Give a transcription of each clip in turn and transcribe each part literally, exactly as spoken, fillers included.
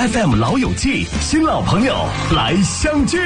F M 老友记，新老朋友来相聚。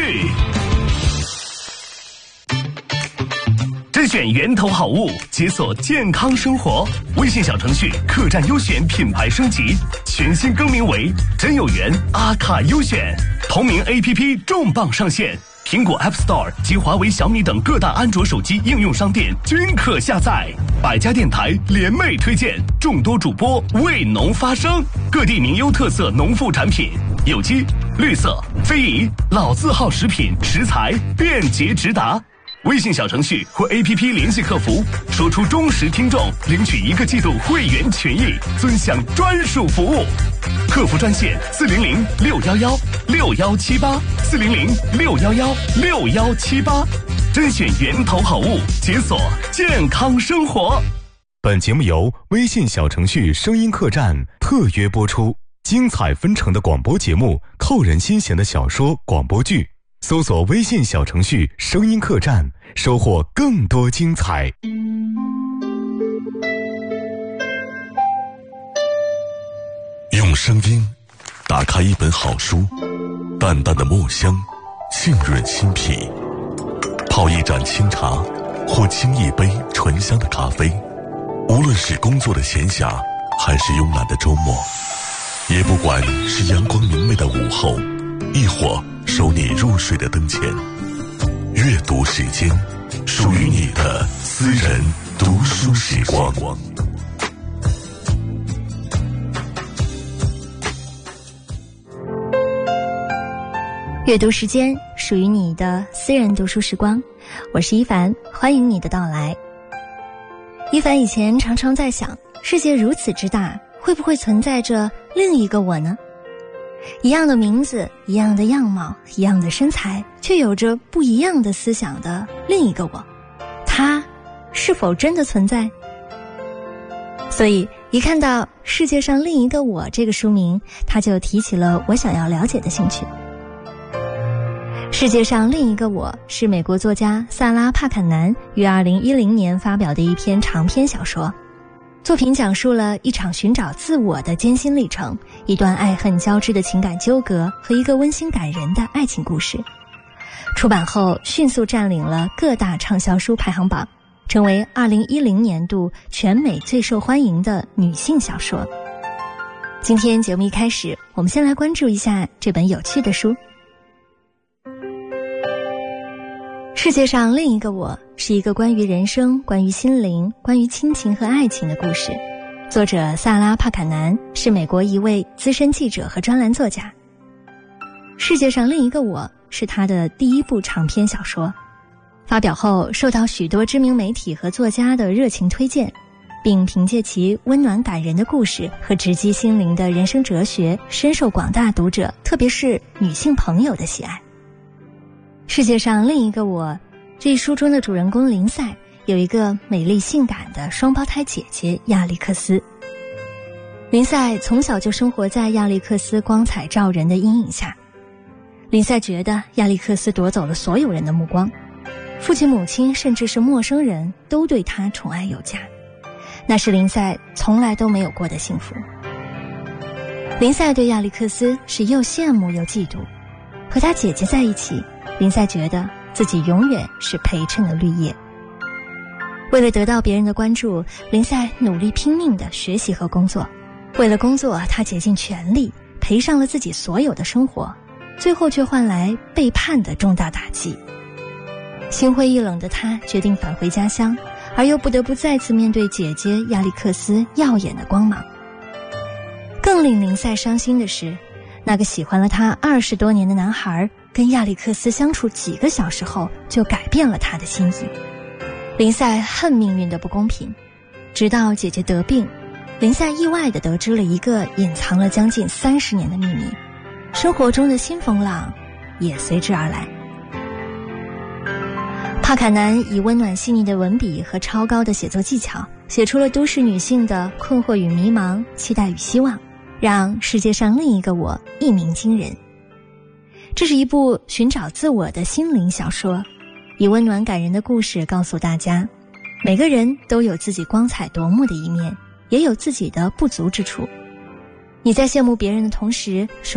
甄选源头好物，解锁健康生活。微信小程序客栈优选品牌升级，全新更名为真有缘阿卡优选。同名 A P P 重磅上线，苹果 App Store 及华为、小米等各大安卓手机应用商店均可下载。百家电台联袂推荐，众多主播为农发声，各地名优特色农副产品，有机、绿色、非遗、老字号食品食材便捷直达。微信小程序或 A P P 联系客服，说出忠实听众，领取一个季度会员权益，尊享专属服务。客服专线四零零六幺幺六幺七八四零零六幺幺六幺七八，甄选源头好物，解锁健康生活。 本节目由微信小程序声音客栈特约播出，精彩纷呈的广播节目，扣人心弦的小说广播剧。搜索微信小程序声音客栈，收获更多精彩。 用声音打开一本好书，淡淡的墨香浸润心脾，泡一盏清茶或沏一杯醇香的咖啡，无论是工作的闲暇还是慵懒的周末，也不管是阳光明媚的午后，亦或守你入睡的灯前，阅读时间，属于你的私人读书时光。 阅读时间，属于你的私人读书时光。我是一凡，欢迎你的到来。一凡以前常常在想，世界如此之大，会不会存在着另一个我呢？一样的名字，一样的样貌，一样的身材，却有着不一样的思想的另一个我，他是否真的存在？所以一看到世界上另一个我这个书名，他就提起了我想要了解的兴趣。世界上另一个我是美国作家萨拉·帕坎南于二零一零年发表的一篇长篇小说。作品讲述了一场寻找自我的艰辛历程，一段爱恨交织的情感纠葛和一个温馨感人的爱情故事。出版后迅速占领了各大畅销书排行榜，成为二零一零年度全美最受欢迎的女性小说。今天节目一开始，我们先来关注一下这本有趣的书。世界上另一个我是一个关于人生、关于心灵、关于亲情和爱情的故事。作者萨拉·帕坎南是美国一位资深记者和专栏作家。世界上另一个我是他的第一部长篇小说，发表后受到许多知名媒体和作家的热情推荐，并凭借其温暖感人的故事和直击心灵的人生哲学，深受广大读者，特别是女性朋友的喜爱。世界上另一个我，这一书中的主人公林赛有一个美丽性感的双胞胎姐姐亚历克斯。林赛从小就生活在亚历克斯光彩照人的阴影下。林赛觉得亚历克斯夺走了所有人的目光，父亲母亲甚至是陌生人都对他宠爱有加，那是林赛从来都没有过的幸福。林赛对亚历克斯是又羡慕又嫉妒，和他姐姐在一起，林赛觉得自己永远是陪衬的绿叶。为了得到别人的关注，林赛努力拼命地学习和工作。为了工作，他竭尽全力，赔上了自己所有的生活，最后却换来背叛的重大打击。心灰意冷的他决定返回家乡，而又不得不再次面对姐姐亚历克斯耀眼的光芒。更令林赛伤心的是，那个喜欢了他二十多年的男孩跟亚历克斯相处几个小时后就改变了他的心意。林赛恨命运的不公平，直到姐姐得病，林赛意外地得知了一个隐藏了将近三十年的秘密，生活中的新风浪也随之而来。帕坎南以温暖细腻的文笔和超高的写作技巧，写出了都市女性的困惑与迷茫、期待与希望，让世界上另一个我一鸣惊人。这是一部寻找自我的心灵小说，以温暖感人的故事告诉大家，每个人都有自己光彩夺目的一面，也有自己的不足之处。你在羡慕别人的同时，